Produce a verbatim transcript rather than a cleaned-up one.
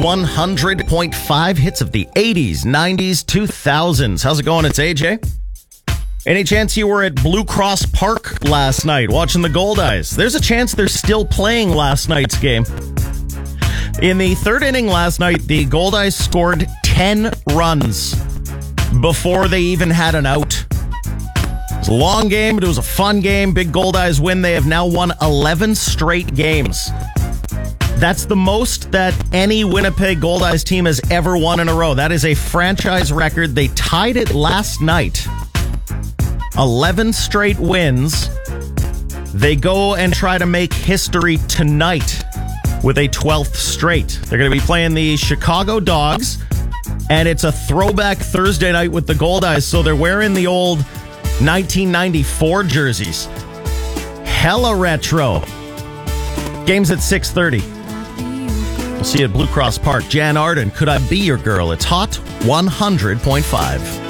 one hundred point five hits of the eighties, nineties, two thousands. How's it going? It's A J. Any chance you were at Blue Cross Park last night watching the Goldeyes? There's a chance they're still playing last night's game. In the third inning last night, the Goldeyes scored ten runs before they even had an out. It was a long game, but it was a fun game. Big Goldeyes win. They have now won eleven straight games. That's the most that any Winnipeg Goldeyes team has ever won in a row. That is a franchise record. They tied it last night. eleven straight wins. They go and try to make history tonight with a twelfth straight. They're going to be playing the Chicago Dogs, and it's a throwback Thursday night with the Goldeyes, so they're wearing the old nineteen ninety-four jerseys. Hella retro. Game's at six thirty. We'll see you at Blue Cross Park. Jan Arden, Could I Be Your Girl? It's Hot one hundred point five.